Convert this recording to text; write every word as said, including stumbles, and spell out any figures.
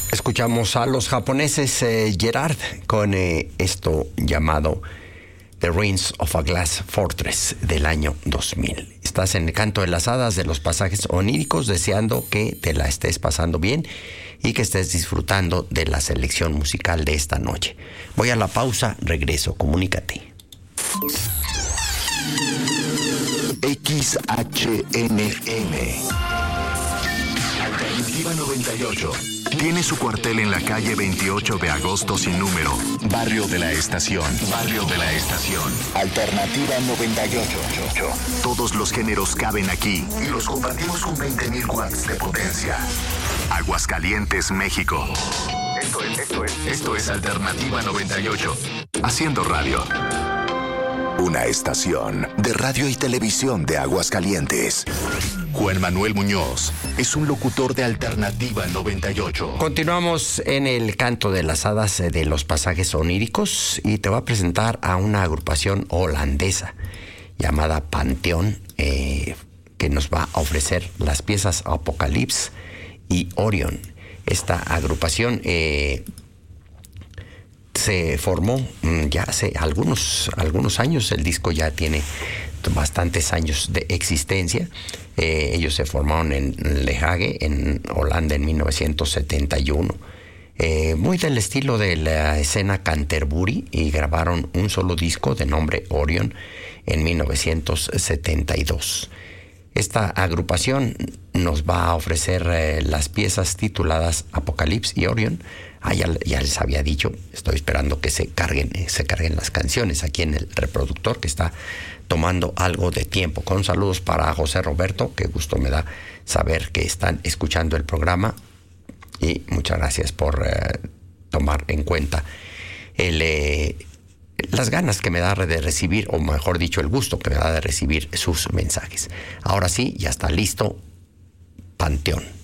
Escuchamos a los japoneses eh, Gerard con eh, esto llamado The Ruins of a Glass Fortress del año dos mil. Estás en el canto de las hadas de los pasajes oníricos, deseando que te la estés pasando bien y que estés disfrutando de la selección musical de esta noche. Voy a la pausa, regreso, comunícate. X H N M Alternativa noventa y ocho. Tiene su cuartel en la calle veintiocho de agosto sin número. Barrio de la Estación. Barrio de la Estación. Alternativa noventa y ocho. Todos los géneros caben aquí y los compartimos con veinte mil watts de potencia. Aguascalientes, México. Esto es, esto es, esto es Alternativa noventa y ocho. Haciendo radio. Una estación de radio y televisión de Aguascalientes. Juan Manuel Muñoz es un locutor de Alternativa noventa y ocho. Continuamos en el canto de las hadas de los pasajes oníricos y te voy a presentar a una agrupación holandesa llamada Panteón, eh, que nos va a ofrecer las piezas Apocalypse y Orion. Esta agrupación eh, se formó ya hace algunos, algunos años. El disco ya tiene bastantes años de existencia. Eh, ellos se formaron en Le Hague, en Holanda, en mil novecientos setenta y uno. Eh, muy del estilo de la escena Canterbury, y grabaron un solo disco de nombre Orion en mil novecientos setenta y dos. Esta agrupación nos va a ofrecer eh, las piezas tituladas Apocalypse y Orion. Ah, ya, ya les había dicho, estoy esperando que se carguen, eh, se carguen las canciones aquí en el reproductor, que está tomando algo de tiempo. Con saludos para José Roberto, que gusto me da saber que están escuchando el programa, y muchas gracias por eh, tomar en cuenta el, eh, las ganas que me da de recibir, o mejor dicho, el gusto que me da de recibir sus mensajes. Ahora sí, ya está listo Panteón.